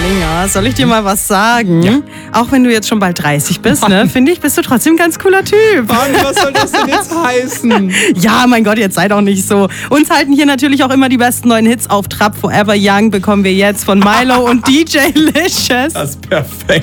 Ballinger, soll ich dir mal was sagen? Ja. Auch wenn du jetzt schon bald 30 bist, ne, finde ich, bist du trotzdem ein ganz cooler Typ. Mann, was soll das denn jetzt heißen? Ja, mein Gott, jetzt sei doch nicht so. Uns halten hier natürlich auch immer die besten neuen Hits auf Trab. Forever Young bekommen wir jetzt von Milo und DJ Licious. Das ist perfekt.